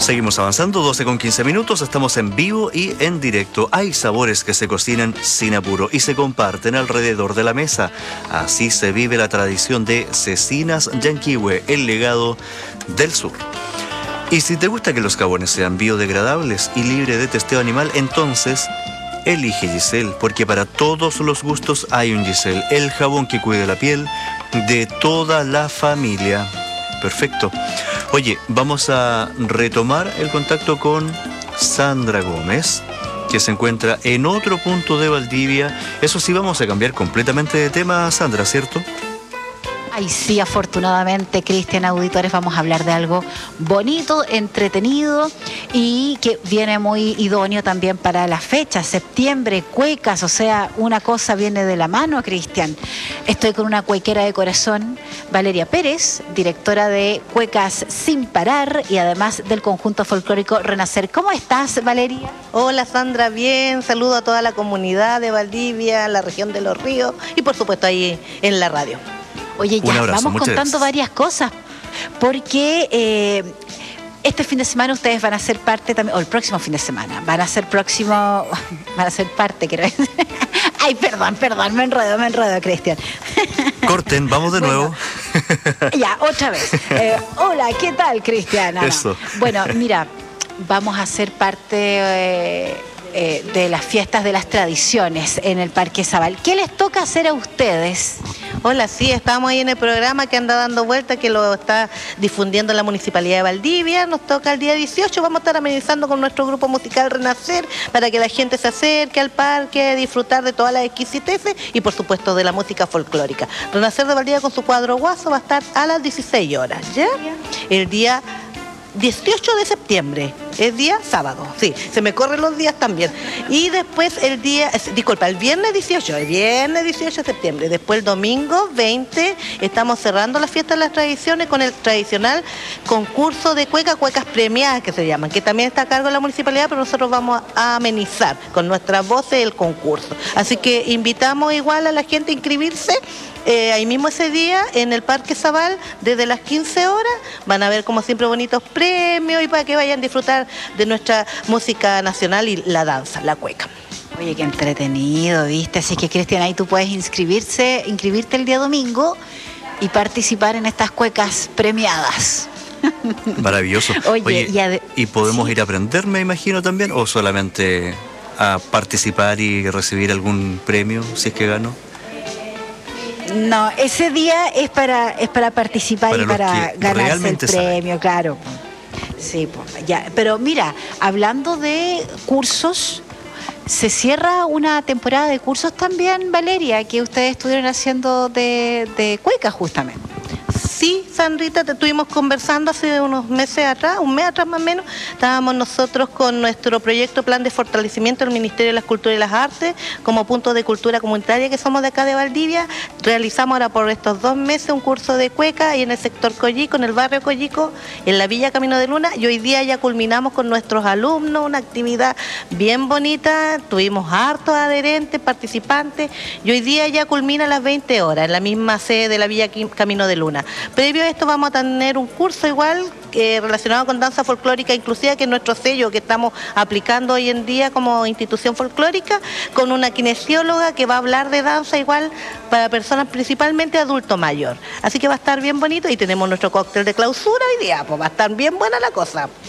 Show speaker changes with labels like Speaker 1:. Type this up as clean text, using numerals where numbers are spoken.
Speaker 1: Seguimos avanzando, 12 con 15 minutos, estamos en vivo y en directo. Hay sabores que se cocinan sin apuro y se comparten alrededor de la mesa. Así se vive la tradición de Cecinas Llanquihue, el legado del sur. Y si te gusta que los jabones sean biodegradables y libres de testeo animal, entonces elige Giselle, porque para todos los gustos hay un Giselle, el jabón que cuida la piel de toda la familia. Perfecto. Oye, vamos a retomar el contacto con Sandra Gómez, que se encuentra en otro punto de Valdivia. Eso sí, vamos a cambiar completamente de tema, Sandra, ¿cierto?
Speaker 2: Ay, sí, afortunadamente, Cristian, auditores, vamos a hablar de algo bonito, entretenido y que viene muy idóneo también para la fecha, septiembre, cuecas, o sea, una cosa viene de la mano, Cristian. Estoy con una cuequera de corazón, Valeria Pérez, directora de Cuecas Sin Parar y además del conjunto folclórico Renacer. ¿Cómo estás, Valeria?
Speaker 3: Hola, Sandra, bien, saludo a toda la comunidad de Valdivia, la región de Los Ríos y por supuesto ahí en la radio.
Speaker 2: Oye, ya vamos contando varias cosas, porque este fin de semana ustedes van a ser parte también, o el próximo fin de semana, van a ser parte, quiero decir. Ay, perdón, me enredo, Cristian.
Speaker 1: Corten, vamos de nuevo.
Speaker 2: Ya, otra vez. Hola, ¿qué tal, Cristiana?
Speaker 1: Eso.
Speaker 2: Bueno, mira, vamos a ser parte de las fiestas de las tradiciones en el Parque Zabal. ¿Qué les toca hacer a ustedes?
Speaker 3: Hola, sí, estamos ahí en el programa que anda dando vuelta, que lo está difundiendo la Municipalidad de Valdivia. Nos toca el día 18, vamos a estar amenizando con nuestro grupo musical Renacer para que la gente se acerque al parque, disfrutar de todas las exquisiteces y por supuesto de la música folclórica. Renacer de Valdivia con su cuadro guaso va a estar a las 16 horas, ¿ya? El día 18 de septiembre, es día sábado, sí, se me corren los días también. Y después el viernes 18 de septiembre, después el domingo 20, estamos cerrando la fiesta de las tradiciones con el tradicional concurso de cuecas premiadas que se llaman, que también está a cargo de la municipalidad, pero nosotros vamos a amenizar con nuestras voces el concurso. Así que invitamos igual a la gente a inscribirse. Ahí mismo ese día en el Parque Zabal desde las 15 horas van a ver como siempre bonitos premios y para que vayan a disfrutar de nuestra música nacional y la danza, la cueca.
Speaker 2: Oye, qué entretenido, ¿viste? Así que, Cristian, ahí tú puedes inscribirte el día domingo y participar en estas cuecas premiadas.
Speaker 1: Maravilloso.
Speaker 2: Oye,
Speaker 1: ¿y podemos ir a aprender, me imagino, también, o solamente a participar y recibir algún premio si es que gano?
Speaker 2: No, ese día es para participar y para ganarse el premio, claro. Sí, pues, ya. Pero mira, hablando de cursos, se cierra una temporada de cursos también, Valeria, que ustedes estuvieron haciendo de cueca justamente.
Speaker 3: Sí, Sandrita, te estuvimos conversando hace unos meses atrás, un mes atrás más o menos, estábamos nosotros con nuestro proyecto Plan de Fortalecimiento del Ministerio de las Culturas y las Artes, como punto de cultura comunitaria que somos de acá de Valdivia. Realizamos ahora por estos 2 meses un curso de cueca y en el sector Coyico, en el barrio Coyico, en la Villa Camino de Luna, y hoy día ya culminamos con nuestros alumnos, una actividad bien bonita, tuvimos hartos adherentes, participantes, y hoy día ya culmina a las 20 horas en la misma sede de la Villa Camino de Luna. Previo a esto vamos a tener un curso igual relacionado con danza folclórica inclusiva, que es nuestro sello que estamos aplicando hoy en día como institución folclórica, con una kinesióloga que va a hablar de danza igual para personas principalmente adulto mayor. Así que va a estar bien bonito y tenemos nuestro cóctel de clausura hoy día, pues va a estar bien buena la cosa.